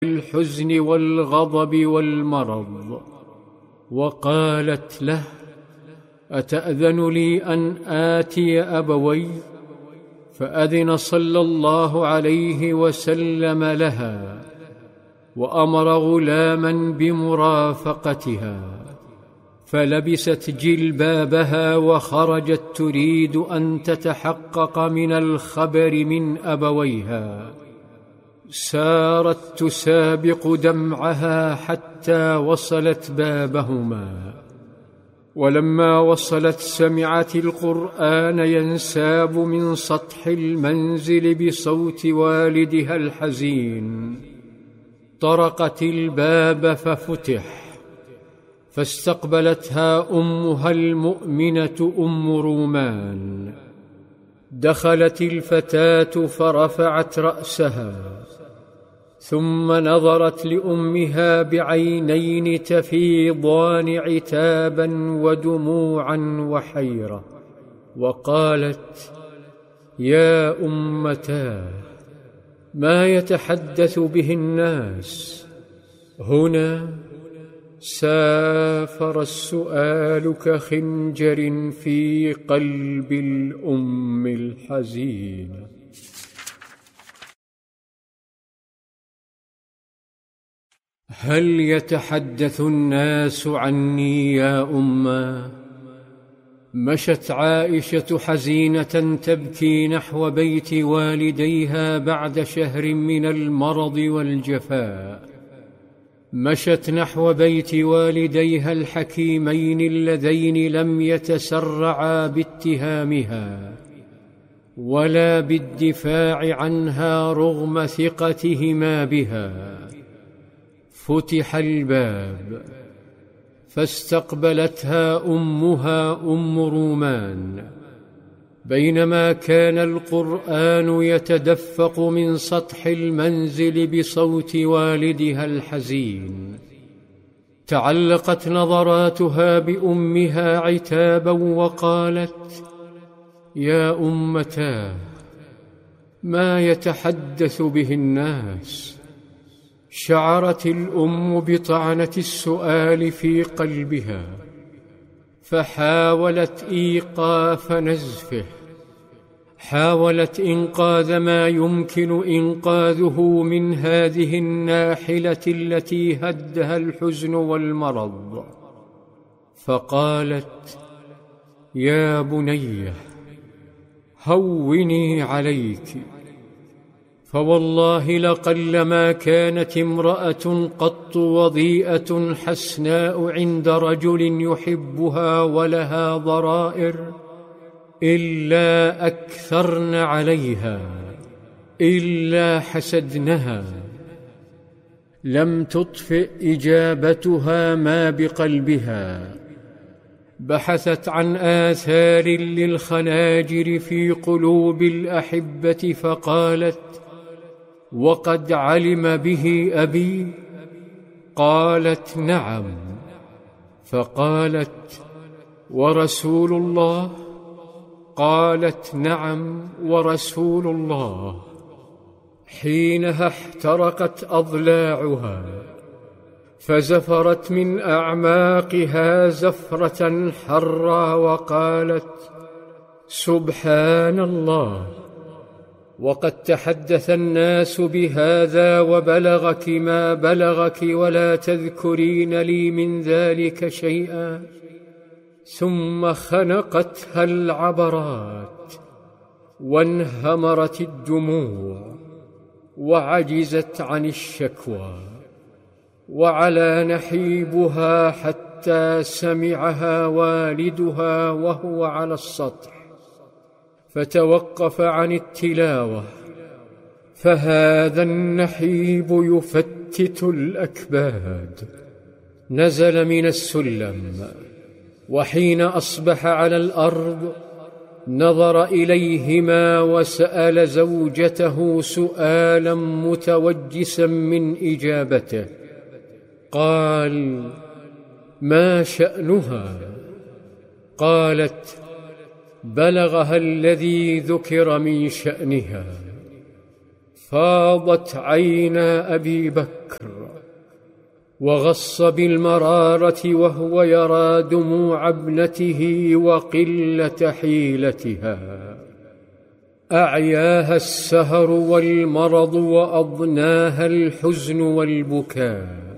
الحزن والغضب والمرض، وقالت له: أتأذن لي أن آتي أبوي؟ فأذن صلى الله عليه وسلم لها، وأمر غلاما بمرافقتها، فلبست جلبابها وخرجت تريد أن تتحقق من الخبر من أبويها. سارت تسابق دمعها حتى وصلت بابهما، ولما وصلت سمعت القرآن ينساب من سطح المنزل بصوت والدها الحزين. طرقت الباب ففتح، فاستقبلتها أمها المؤمنة أم رومان. دخلت الفتاة فرفعت رأسها، ثم نظرت لأمها بعينين تفيضان عتابا ودموعا وحيرة، وقالت: يا أمتاه، ما يتحدث به الناس؟ هنا سافر السؤال كخنجر في قلب الأم الحزينة. هل يتحدث الناس عني يا أمه؟ مشت عائشة حزينة تبكي نحو بيت والديها بعد شهر من المرض والجفاء. مشت نحو بيت والديها الحكيمين اللذين لم يتسرعا باتهامها ولا بالدفاع عنها رغم ثقتهما بها. فتح الباب، فاستقبلتها أمها أم رومان، بينما كان القرآن يتدفق من سطح المنزل بصوت والدها الحزين. تعلقت نظراتها بأمها عتابا وقالت: يا أمتاه، ما يتحدث به الناس؟ شعرت الأم بطعنة السؤال في قلبها، فحاولت إيقاف نزفه، حاولت إنقاذ ما يمكن إنقاذه من هذه الناحلة التي هدها الحزن والمرض، فقالت: يا بنيه، هوني عليك، فوالله لقلما كانت امرأة قط وضيئة حسناء عند رجل يحبها ولها ضرائر إلا أكثرن عليها، إلا حسدنها. لم تطفئ إجابتها ما بقلبها، بحثت عن آثار للخناجر في قلوب الأحبة فقالت: وقد علم به أبي؟ قالت: نعم. فقالت: ورسول الله؟ قالت: نعم ورسول الله. حينها احترقت أضلاعها، فزفرت من أعماقها زفرة حرة وقالت: سبحان الله، وقد تحدث الناس بهذا وبلغك ما بلغك ولا تذكرين لي من ذلك شيئا. ثم خنقتها العبرات وانهمرت الدموع وعجزت عن الشكوى، وعلى نحيبها حتى سمعها والدها وهو على السطح، فتوقف عن التلاوة، فهذا النحيب يفتت الأكباد. نزل من السلم، وحين أصبح على الأرض نظر إليهما وسأل زوجته سؤالا متوجسا من إجابته. قال: ما شأنها؟ قالت: بلغها الذي ذكر من شأنها. فاضت عينا أبي بكر وغص بالمرارة وهو يرى دموع ابنته وقلة حيلتها. أعياها السهر والمرض وأضناها الحزن والبكاء.